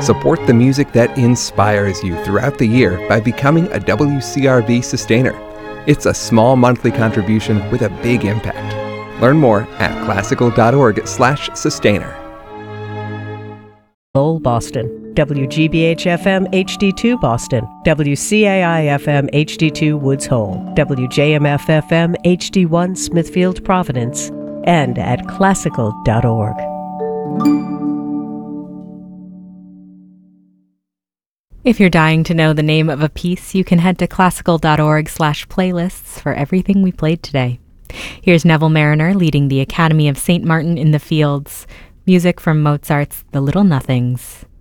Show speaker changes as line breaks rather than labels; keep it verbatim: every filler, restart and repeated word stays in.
Support the music that inspires you throughout the year by becoming a W C R V Sustainer. It's a small monthly contribution with a big impact. Learn more at classical.org slash sustainer.
Lowell, Boston. W G B H F M H D two Boston. W C A I F M H D two Woods Hole. W J M F F M H D one Smithfield, Providence. And at classical dot org.
If you're dying to know the name of a piece, you can head to classical.org slash playlists for everything we played today. Here's Neville Marriner leading the Academy of Saint Martin in the Fields. Music from Mozart's The Little Nothings.